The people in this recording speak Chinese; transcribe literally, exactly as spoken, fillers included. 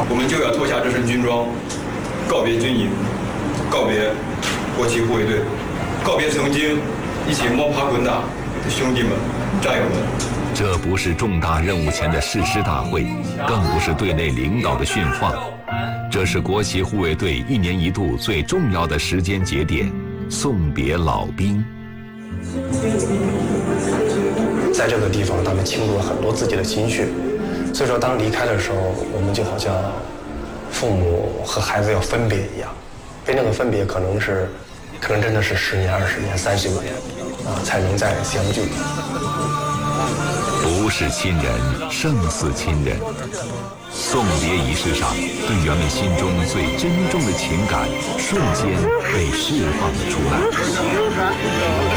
我们就要脱下这身军装，告别军营，告别国旗护卫队，告别曾经一起摸爬滚打的兄弟们、战友们。 这不是重大任务前的誓师大会，更不是队内领导的训话，这是国旗护卫队一年一度最重要的时间节点——送别老兵。 在这个地方，他们倾注了很多自己的心血，所以说当离开的时候，我们就好像父母和孩子要分别一样，被那个分别可能是，可能真的是十年、二十年、三十年啊，才能再相聚。 不是亲人，胜似亲人。送别仪式上，队员们心中最珍重的情感瞬间被释放了出来。